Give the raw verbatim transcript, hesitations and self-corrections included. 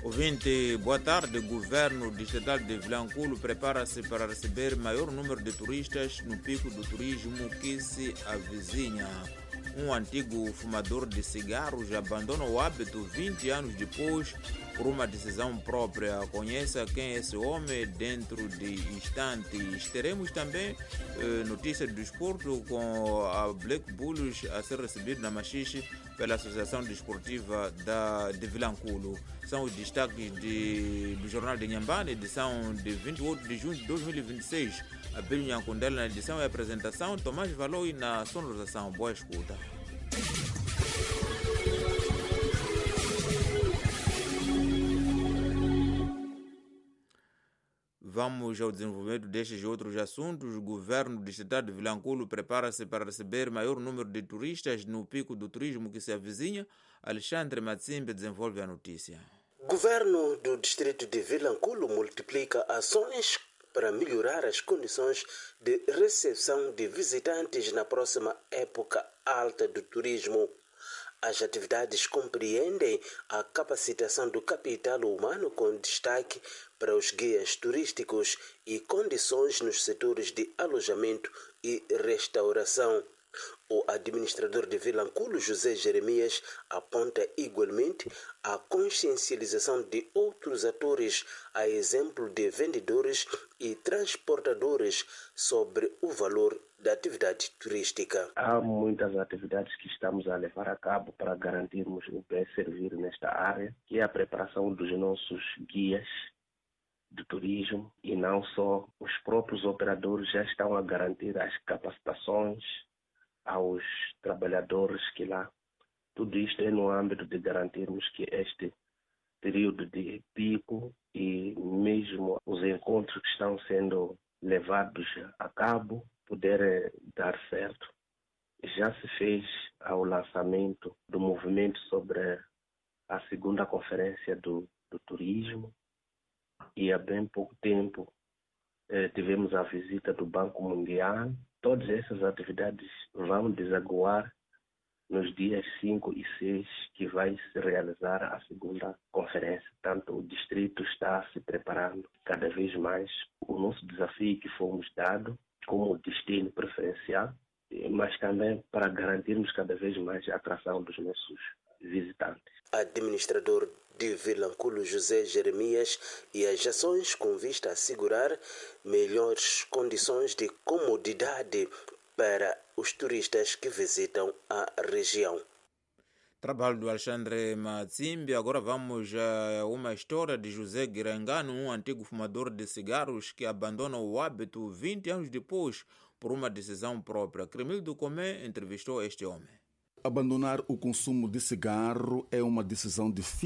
Ouvinte, boa tarde. O governo distrital de Vilanculo prepara-se para receber maior número de turistas no pico do turismo que se avizinha. Um antigo fumador de cigarros abandona o hábito vinte anos depois por uma decisão própria. Conheça quem é esse homem dentro de instantes. Teremos também eh, notícias do esporte com a Black Bulls a ser recebido na Machixe pela Associação Desportiva da, de Vilanculo. São os destaques de, do Jornal de Nhambane, edição de vinte e oito de junho de dois mil e vinte e seis. Abelho Nhancundela na edição e apresentação, Tomás Valoi na sonorização. Boa escuta. Vamos ao desenvolvimento destes e outros assuntos. O governo distrital de Vilanculo prepara-se para receber maior número de turistas no pico do turismo que se avizinha. Alexandre Matsimbe desenvolve a notícia. O governo do distrito de Vilanculo multiplica ações para melhorar as condições de recepção de visitantes na próxima época alta do turismo. As atividades compreendem a capacitação do capital humano com destaque para os guias turísticos e condições nos setores de alojamento e restauração. O administrador de Vilanculo, José Jeremias, aponta igualmente a consciencialização de outros atores, a exemplo de vendedores e transportadores, sobre o valor da atividade turística. Há muitas atividades que estamos a levar a cabo para garantirmos o bem servir nesta área, que é a preparação dos nossos guias de turismo, e não só, os próprios operadores já estão a garantir as capacitações aos trabalhadores que lá. Tudo isto é no âmbito de garantirmos que este período de pico e mesmo os encontros que estão sendo levados a cabo puderem dar certo. Já se fez ao lançamento do movimento sobre a segunda conferência do, do turismo, e há bem pouco tempo eh, tivemos a visita do Banco Mundial. Todas essas atividades vão desaguar nos dias cinco e seis, que vai se realizar a segunda conferência. Tanto o distrito está se preparando cada vez mais. O nosso desafio que fomos dado como destino preferencial, mas também para garantirmos cada vez mais a atração dos nossos visitantes. Administrador de Vilanculo, José Jeremias, e as ações com vista a assegurar melhores condições de comodidade para os turistas que visitam a região. Trabalho do Alexandre Matsimbe. Agora vamos a uma história de José Guirangano, um antigo fumador de cigarros que abandona o hábito vinte anos depois por uma decisão própria. Cremildo Comé entrevistou este homem. Abandonar o consumo de cigarro é uma decisão difícil